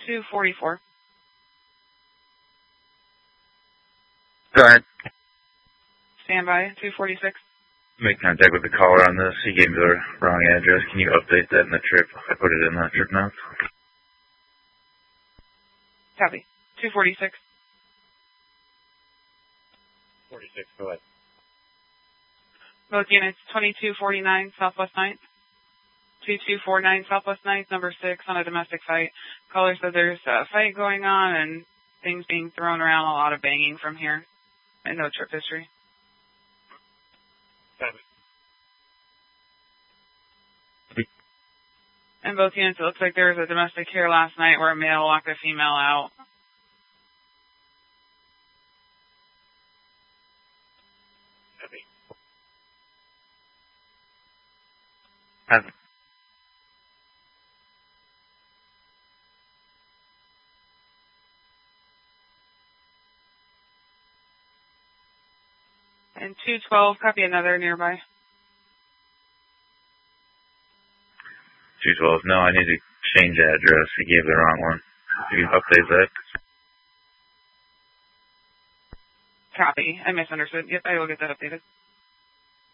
244. Go ahead. Stand by. 246. Make contact with the caller on this. He gave me the wrong address. Can you update that in the trip? I put it in the trip notes. Copy. 246. 46, go ahead. Both units, 2249 Southwest 9th. 2249 Southwest 9th, number 6 on a domestic fight. Caller said there's a fight going on and things being thrown around, a lot of banging from here. And no trip history. In both units, it looks like there was a domestic here last night where a male locked a female out. Copy. And 212, copy another nearby. 212. No, I need to change address. He gave the wrong one. You can update that. Copy. I misunderstood. Yep, I will get that updated.